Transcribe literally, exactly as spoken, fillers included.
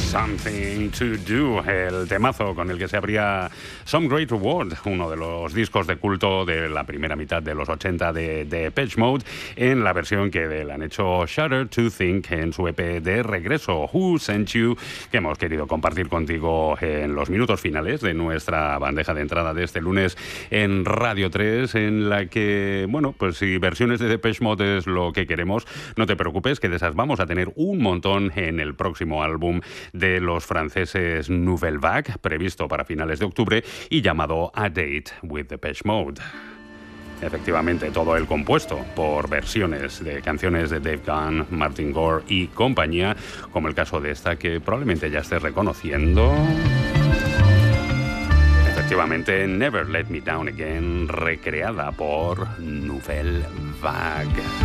Something to Do, el temazo con el que se abría Some Great Reward, uno de los discos de culto de la primera mitad de los ochenta de Depeche Mode, en la versión que le han hecho Shudder to Think en su E P de regreso, Who Sent You, que hemos querido compartir contigo en los minutos finales de nuestra bandeja de entrada de este lunes en Radio tres, en la que, bueno, pues si versiones de Depeche Mode es lo que queremos, no te preocupes, que de esas vamos a tener un montón en el próximo álbum de los franceses Nouvelle Vague, previsto para finales de octubre y llamado A Date with Depeche Mode. Efectivamente, todo el compuesto por versiones de canciones de Dave Gahan, Martin Gore y compañía, como el caso de esta que probablemente ya estés reconociendo. Efectivamente, Never Let Me Down Again, recreada por Nouvelle Vague.